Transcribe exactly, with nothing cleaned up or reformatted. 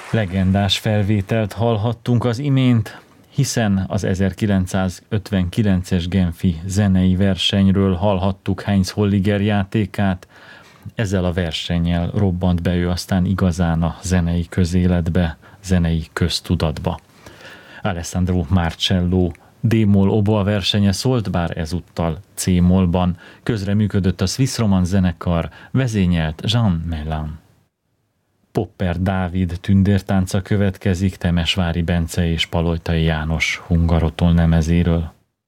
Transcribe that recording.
Legendás felvételt hallhattunk az imént, hiszen az ezerkilencszázötvenkilences Genfi zenei versenyről hallhattuk Heinz Holliger játékát. Ezzel a versennyel robbant be ő aztán igazán a zenei közéletbe, zenei köztudatba. Alessandro Marcello D-moll oboa versenye szólt, bár ezúttal C-mollban. Közreműködött a Swiss Roman zenekar, vezényelt Jean Mellin. Popper Dávid tündértánca következik Temesvári Bence és Palojtai János Hungarotól nemezéről.